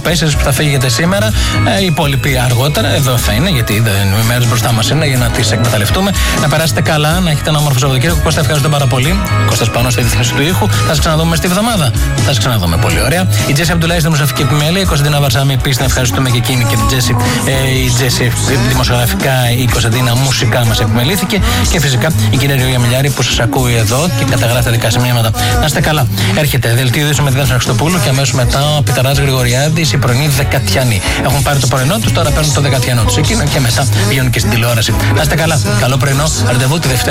Spaces που θα φύγετε σήμερα. Οι υπόλοιποι αργότερα, εδώ θα είναι, γιατί οι μέρες μπροστά μας είναι για να τις εκμεταλλευτούμε. Να περάσετε καλά, να έχετε ένα όμορφο Σαββατοκύριακο. Κώστα, ευχαριστώ πάρα πολύ. Κώστας Πανός στη ρύθμιση του ήχου. Θα σας ξαναδούμε στη βδομάδα. Θα σας ξαναδούμε πολύ ωραία. Η Τζέσι Αμπτουλάη στη μουσική επιμέλεια. Η Κωνσταντίνα Βαρσάμι επίσης να ευχαριστούμε και εκείνη και την Τζέσι. Η Τζέσι δημοσιογραφικά, η Κωνσταντίνα μουσικά μας επιμελήθηκε. Και φυσικά η κυρία Ριώγια Μιλιάρη που σας ακούει εδώ και καταγράφει τα δικά σημείωματα. Να είστε καλά. Έρχεται δελτίο ειδήσεων με τη Δέσποινα Χριστοπούλου και αμέσως μετά ο Πιταράς Γρηγοριάδης, η πρωινή Δεκατιανή. Έχουν πάρει το πρωινό τους, τώρα παίρνουν το δεκατιανό τους. Εκείνο και μετά βγαίνουν και στην τηλεόραση. Να είστε καλά. Καλό πρωινό. Ραντεβού τη Δευτέρα.